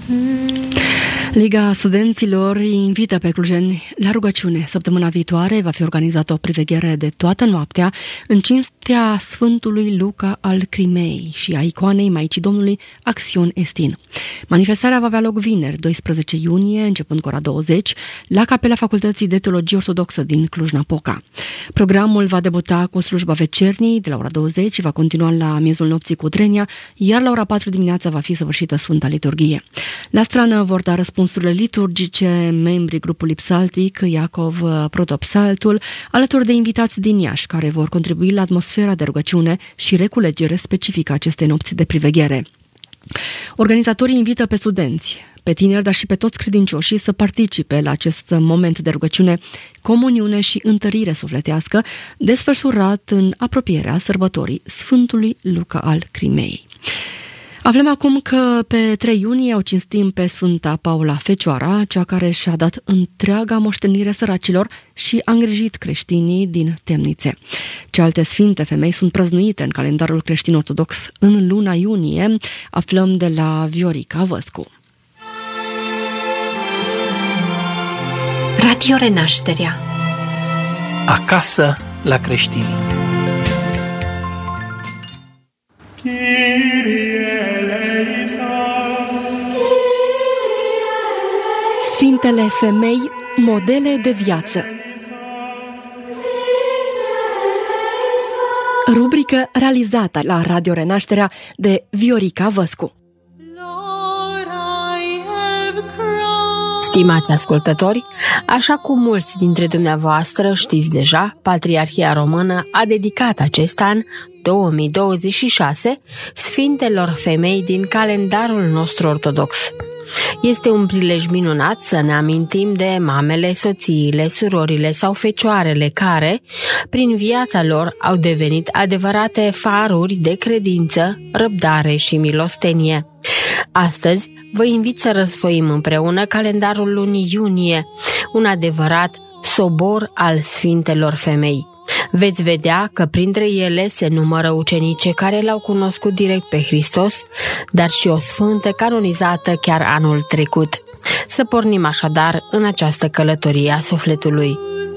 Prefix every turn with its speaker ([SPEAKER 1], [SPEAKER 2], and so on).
[SPEAKER 1] Liga Studenților invită pe clujeni la rugăciune. Săptămâna viitoare va fi organizată o priveghere de toată noaptea în cinstea Sfântului Luca al Crimei și a icoanei Maicii Domnului Acțiun Estin. Manifestarea va avea loc vineri, 12 iunie, începând cu ora 20, la Capela Facultății de Teologie Ortodoxă din Cluj-Napoca. Programul va debuta cu slujba vecernii de la ora 20 și va continua la miezul nopții cu Drenia, iar la ora 4 dimineața va fi săvârșită Sfânta Liturghie. La strană vor da răspunsurile liturgice membrii grupului psaltic Iacov Protopsaltul, alături de invitați din Iași, care vor contribui la atmosfera de rugăciune și reculegere specifică acestei nopți de priveghere. Organizatorii invită pe studenți, pe tineri, dar și pe toți credincioșii să participe la acest moment de rugăciune, comuniune și întărire sufletească, desfășurat în apropierea sărbătorii Sfântului Luca al Crimei. Aflăm acum că pe 3 iunie o cinstim pe Sfânta Paula Fecioara, cea care și-a dat întreaga moștenire săracilor și a îngrijit creștinii din temnițe. Cealaltă sfinte femei sunt prăznuite în calendarul creștin-ortodox în luna iunie, aflăm de la Viorica Văscu.
[SPEAKER 2] Radio Renașterea.
[SPEAKER 3] Acasă la creștini.
[SPEAKER 1] Sfintele femei, modele de viață. Rubrică realizată la Radio Renașterea de Viorica Văscu.
[SPEAKER 4] Stimați ascultători, așa cum mulți dintre dumneavoastră știți deja, Patriarhia Română a dedicat acest an, 2026, Sfintelor femei din calendarul nostru ortodox. Este un prilej minunat să ne amintim de mamele, soțiile, surorile sau fecioarele care, prin viața lor, au devenit adevărate faruri de credință, răbdare și milostenie. Astăzi vă invit să răsfoim împreună calendarul lunii iunie, un adevărat sobor al Sfintelor femei. Veți vedea că printre ele se numără ucenice care l-au cunoscut direct pe Hristos, dar și o sfântă canonizată chiar anul trecut. Să pornim așadar în această călătorie a sufletului.